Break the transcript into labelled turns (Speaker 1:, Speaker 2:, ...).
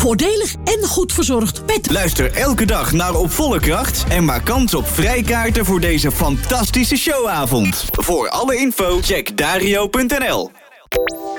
Speaker 1: Voordelig en goed verzorgd met...
Speaker 2: Luister elke dag naar Op Volle Kracht en maak kans op vrijkaarten voor deze fantastische showavond. Voor alle info check dario.nl.